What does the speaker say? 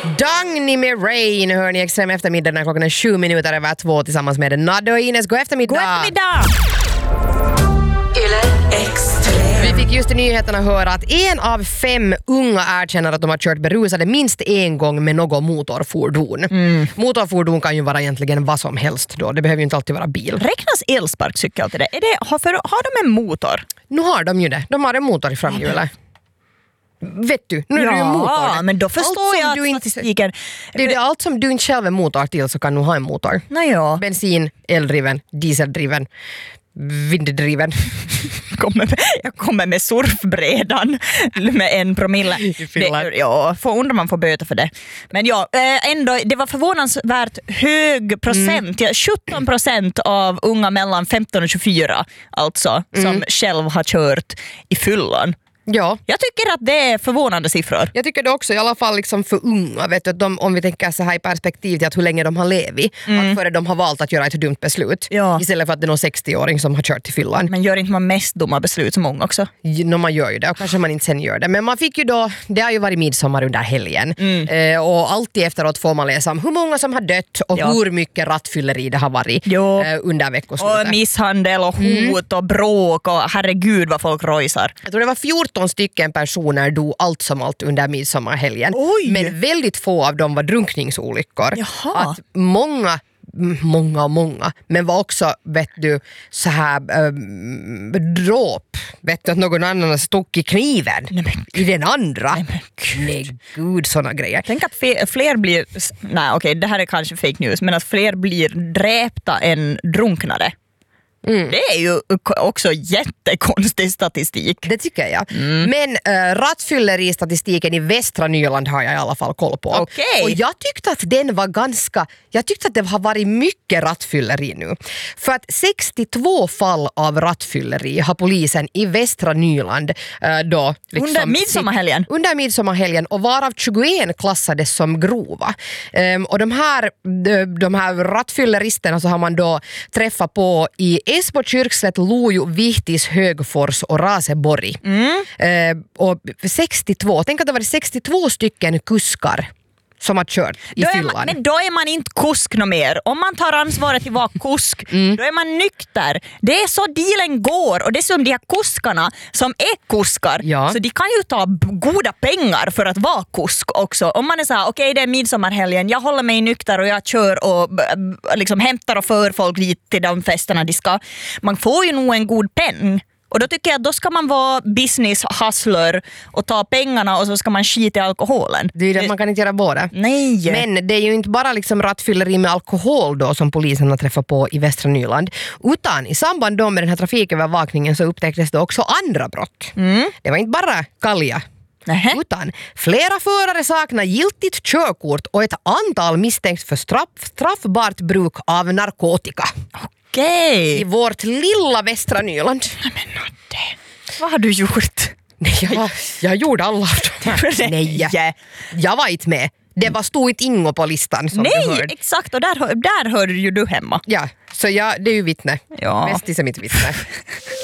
Dagny med Rain hör ni extrem eftermiddag när klockan är 7 minuter över 2 tillsammans med Nadde och Ines. God eftermiddag! God eftermiddag! Vi fick just i nyheterna höra att 1 av 5 unga erkänner att de har kört berusade minst en gång med något motorfordon. Motorfordon kan ju vara egentligen vad som helst då. Det behöver ju inte alltid vara bil. Räknas elsparkcykel till det? Har de en motor? Nu har de ju det. De har en motor i framhjulet. Vet du, nu är det ju en motor. Ja, men då förstår jag att statistiken... Det är allt som du inte själv är motor till så kan du ha en motor. Ja. Bensin, eldriven, dieseldriven, vinddriven. Jag kommer med surfbredan med 1 promille. Undrar man får böta för det. Men ja, ändå, det var förvånansvärt hög procent. 17% av unga mellan 15 och 24 alltså, som själv har kört i fyllan. Ja. Jag tycker att det är förvånande siffror. Jag tycker det också, i alla fall liksom för unga. Vet du, att om vi tänker så här i perspektiv till att hur länge de har levt. Att före de har valt att göra ett dumt beslut. Ja. Istället för att det är någon 60-åring som har kört till fyllan. Men gör inte man mest dumma beslut som många också? Man gör ju det och kanske man inte sen gör det. Men man fick ju då, det har ju varit midsommar under helgen. Och alltid efteråt får man läsa om hur många som har dött och hur mycket rattfylleri det har varit under veckoslutet. Och misshandel och hot och bråk och herregud vad folk rojsar. Jag tror det var 14 stycken personer dog allt som allt under midsommarhelgen. Oj. Men väldigt få av dem var drunkningsolyckor. Jaha. Att många, men var också, vet du, så här dråp. Vet du att någon annan har stuck i kniven i den andra? Nej, gud, såna grejer. Tänk att fler blir, det här är kanske fake news, men att fler blir dräpta än drunknare. Det är ju också jättekonstig statistik. Det tycker jag. Men rattfylleristatistiken i västra Nyland har jag i alla fall koll på. Okay. Och jag tyckte att den var jag tyckte att det har varit mycket rattfylleri nu. För att 62 fall av rattfylleri har polisen i västra Nyland då liksom under midsommarhelgen och varav 21 klassades som grova. Och de här rattfylleristerna så har man då träffat på i Esbo, Kyrkslätt, Lojo, Vihtis, Högfors och Raseborg. Och 62, tänk att det var 62 stycken kuskar som har kört i fyllan. Men då är man inte kusk något mer. Om man tar ansvaret till att vara kusk, då är man nykter. Det är så dealen går. Och det är som de här kuskarna som är kuskar. Ja. Så de kan ju ta goda pengar för att vara kusk också. Om man är så här, okej, det är midsommarhelgen, jag håller mig nykter och jag kör och liksom hämtar och för folk dit till de festerna de ska. Man får ju nog en god peng. Och då tycker jag att då ska man vara business hustler och ta pengarna och så ska man skita i alkoholen. Det är det, man kan inte göra båda. Nej. Men det är ju inte bara liksom rattfylleri med alkohol då som polisen har träffat på i västra Nyland. Utan i samband då med den här trafikövervakningen så upptäcktes det också andra brott. Det var inte bara kalja. Utan flera förare saknar giltigt körkort och ett antal misstänks för straffbart bruk av narkotika. Okej. I vårt lilla västra Nyland. Men Nadde, vad har du gjort? Nej, jag gjorde alla av dem. Nej, jag var inte med. Det stod inte Ingo på listan som du hörde. Nej, exakt. Och där hör ju du hemma. Ja, så det är ju vittne. Ja. Bästis är mitt vittne.